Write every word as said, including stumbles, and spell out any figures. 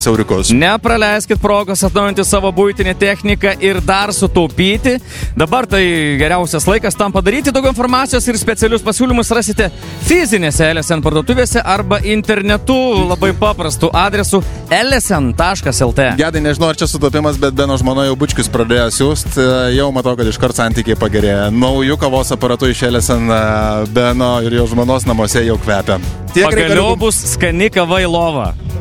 siauriukus. Nepraleiskit progos atnaujinti savo buitinę techniką ir dar sutaupyti. Dabar tai geriausias laikas tam padaryti. Daug informacijos ir specialius pasiūlymus rasite fizinėse L S N parduotuvėse arba internetu labai paprastu adresu L S N taškas L T. Gedai, nežinau, ar čia sutapimas, bet Beno žmona jau bučkius pradėjo siūst. Jau matau, kad iškart santykiai pagerėjo. Naujų kavos aparatų iš L S N Beno ir jo žmonos namuose jau kvepia. Pagaliau bus skani kava į lovą.